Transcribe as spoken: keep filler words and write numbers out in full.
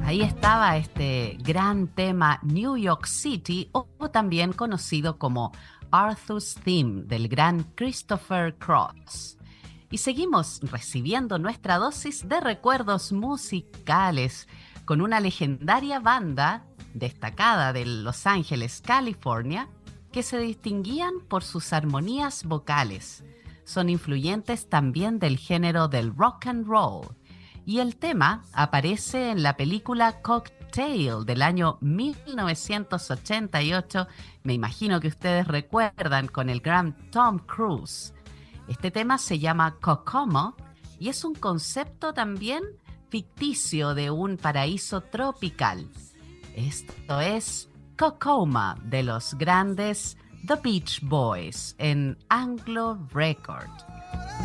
Ahí estaba este gran tema New York City, o, o también conocido como Arthur's Theme del gran Christopher Cross. Y seguimos recibiendo nuestra dosis de recuerdos musicales con una legendaria banda destacada de Los Ángeles, California, que se distinguían por sus armonías vocales. Son influyentes también del género del rock and roll. Y el tema aparece en la película Cocktail del año mil novecientos ochenta y ocho. Me imagino que ustedes recuerdan, con el gran Tom Cruise. Este tema se llama Kokomo y es un concepto también ficticio de un paraíso tropical. Esto es Kokomo de los grandes The Beach Boys en Anglo Record.